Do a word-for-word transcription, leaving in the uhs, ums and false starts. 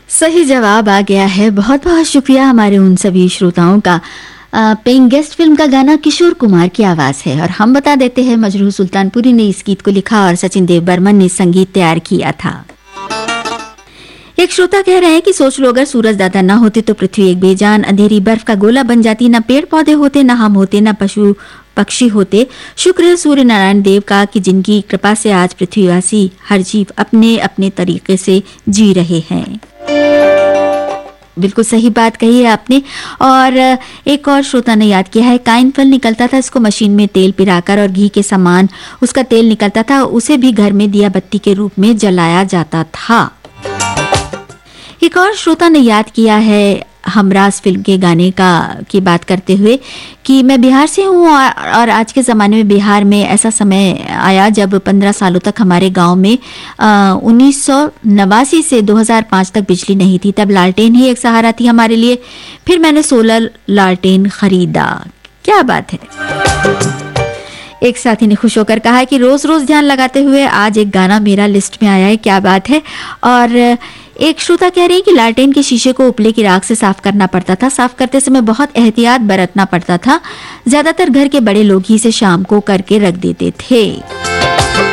सही जवाब आ गया है। बहुत बहुत शुक्रिया हमारे उन सभी श्रोताओं का। पेइंग गेस्ट फिल्म का गाना किशोर कुमार की आवाज है और हम बता देते हैं मजरूह सुल्तानपुरी ने इस गीत को लिखा और सचिन देव बर्मन ने संगीत तैयार किया था। एक श्रोता कह रहे हैं कि सोच लो अगर सूरज दादा ना होते तो पृथ्वी एक बेजान अंधेरी बर्फ का गोला बन जाती, ना पेड़ पौधे होते, ना हम होते, ना पशु पक्षी होते। शुक्र है सूर्य नारायण देव का कि जिनकी कृपा से आज पृथ्वीवासी हर जीव अपने अपने तरीके से जी रहे हैं। बिल्कुल सही बात कही है आपने। और एक और श्रोता ने याद किया है, काइन फल निकलता था, इसको मशीन में तेल पिराकर और घी के समान उसका तेल निकलता था, उसे भी घर में दिया बत्ती के रूप में जलाया जाता था। एक और श्रोता ने याद किया है हमराज फिल्म के गाने का की बात करते हुए कि मैं बिहार से हूँ और आज के ज़माने में बिहार में ऐसा समय आया जब पंद्रह सालों तक हमारे गांव में उन्नीस सौ नवासी से दो हज़ार पाँच तक बिजली नहीं थी। तब लालटेन ही एक सहारा थी हमारे लिए। फिर मैंने सोलर लालटेन खरीदा। क्या बात है। एक साथी ने खुश होकर कहा है कि रोज रोज ध्यान लगाते हुए आज एक गाना मेरा लिस्ट में आया है। क्या बात है। और एक श्रोता कह रहे हैं कि लालटेन के शीशे को उपले की राख से साफ करना पड़ता था। साफ करते समय बहुत एहतियात बरतना पड़ता था। ज्यादातर घर के बड़े लोग ही इसे शाम को करके रख देते थे।